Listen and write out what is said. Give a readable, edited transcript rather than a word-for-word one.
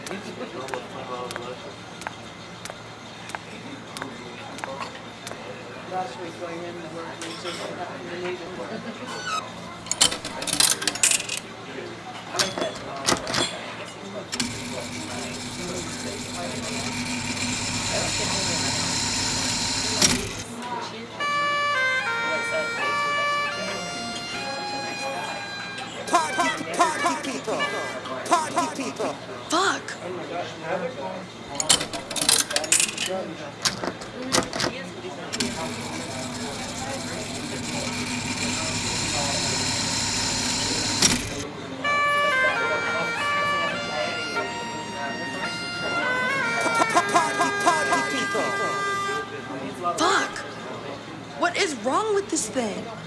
Last week going in the work, we just happened to need it. Party people. Party people. Fuck! Party people. Fuck! What is wrong with this thing?